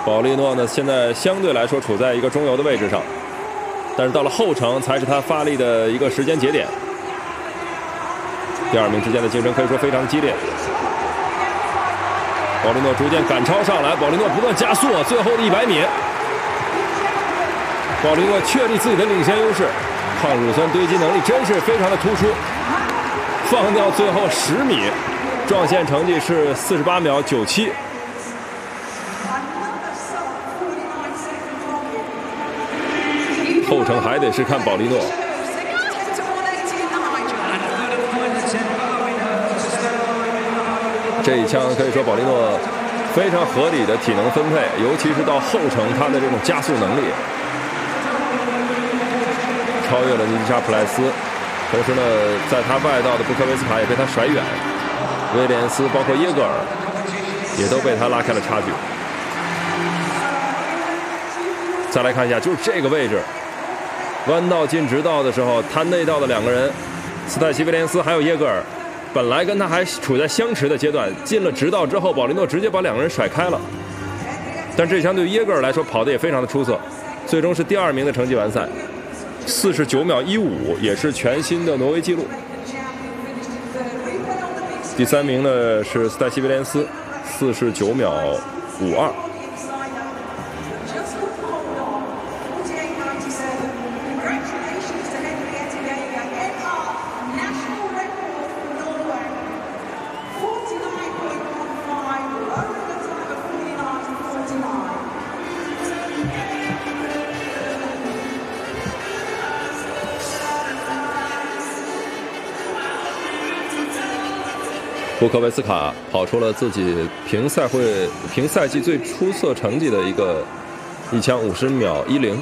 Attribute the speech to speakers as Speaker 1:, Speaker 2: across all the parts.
Speaker 1: 保利诺呢，现在相对来说处在一个中游的位置上，但是到了后程才是他发力的一个时间节点。第2名之间的竞争可以说非常激烈。保利诺逐渐赶超上来，保利诺不断加速，最后的100米，保利诺确立自己的领先优势，抗乳酸堆积能力真是非常的突出。放掉最后10米，撞线成绩是48秒97。后程还得是看保利诺。这一枪可以说保利诺非常合理的体能分配，尤其是到后程他的这种加速能力，超越了尼基莎普莱斯。同时呢，在他外道的布科维斯卡也被他甩远，威廉斯包括耶格尔也都被他拉开了差距。再来看一下，就是这个位置，弯道进直道的时候，他内道的2个人，斯泰西、威廉斯还有耶格尔，本来跟他还处在相持的阶段，进了直道之后，保利诺直接把2个人甩开了。但这相对于耶格尔来说跑得也非常的出色，最终是第2名的成绩完赛，49秒15，也是全新的挪威纪录。第3名呢是斯泰西·威廉斯，49秒52。布科维斯卡跑出了自己评赛季最出色成绩的一枪50秒10。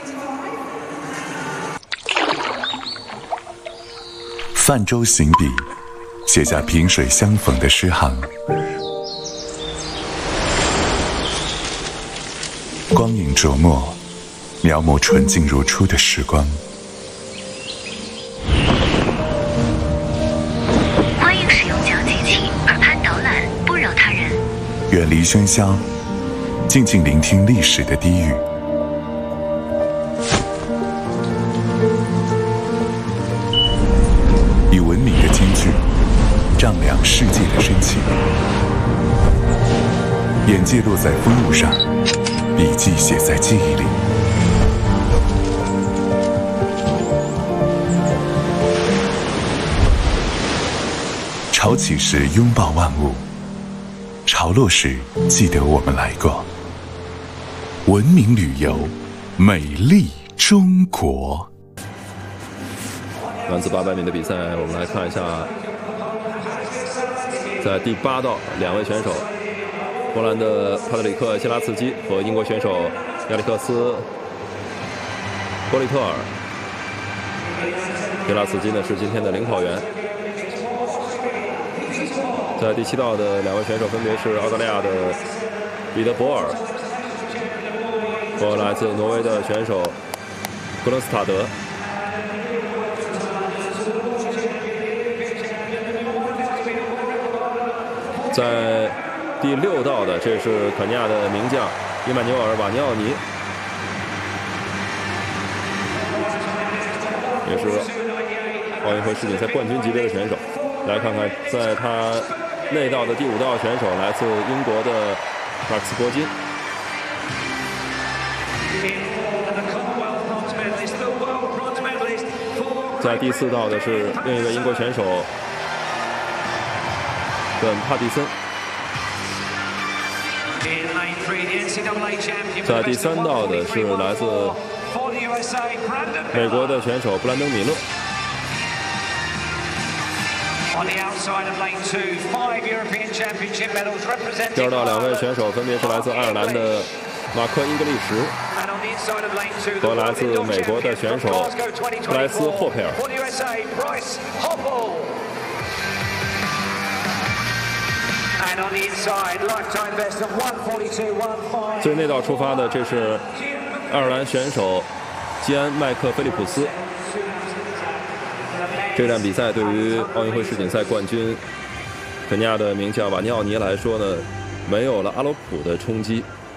Speaker 2: 泛舟行笔，写下萍水相逢的诗行。光影琢磨，描摹纯净如初的时光。远离喧嚣，静静聆听历史的低语。以文明的艰巨丈量世界的深情。眼界落在风物上，笔记写在记忆里。潮起时拥抱万物，潮落时记得我们来过。文明旅游，美丽中国。
Speaker 1: 男子800米的比赛，我们来看一下，在第8道2位选手，波兰的帕特里克·希拉茨基和英国选手亚历克斯·波利特尔。希拉茨基呢是今天的领跑员。在第7道的2位选手分别是澳大利亚的彼得·博尔和来自挪威的选手格伦斯塔德。在第6道的，这是肯尼亚的名将伊曼纽尔·瓦尼奥尼，也是奥运会世锦赛冠军级别的选手。来看看，在他内道的第5道选手来自英国的马克斯·伯金。在第4道的是另一位英国选手本·帕蒂森。在第3道的是来自美国的选手布兰登·米勒。第2道2位选手分别是来自爱尔兰的马克·英格利什和来自美国的选手布莱斯·霍佩尔。最内道出发的，这是爱尔兰选手基安·麦克菲利普斯。这站比赛对于奥运会世锦赛冠军肯尼亚的名将瓦尼奥尼来说呢，没有了阿罗普的冲击。